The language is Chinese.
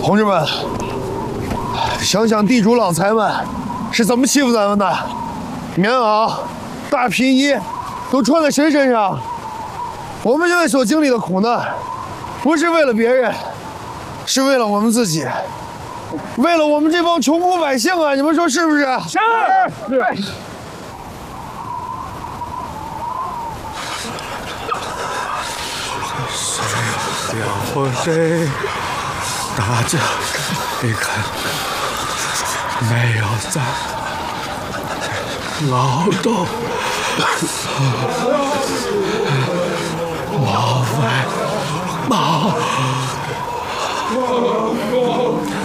同志们，想想地主老财们是怎么欺负咱们的，棉袄、大皮衣都穿在谁身上？我们现在所经历的苦难，不是为了别人，是为了我们自己，为了我们这帮穷苦百姓啊！你们说是不是？是。 掉谁？大家你看，没有在劳动，毛外毛。